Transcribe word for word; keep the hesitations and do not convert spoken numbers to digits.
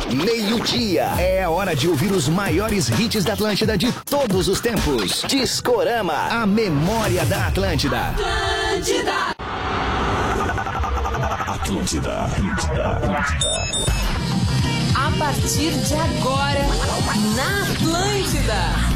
Meio-dia. É a hora de ouvir os maiores hits da Atlântida de todos os tempos. Discorama, a memória da Atlântida. Atlântida. Atlântida. Atlântida. Atlântida. A partir de agora, na Atlântida.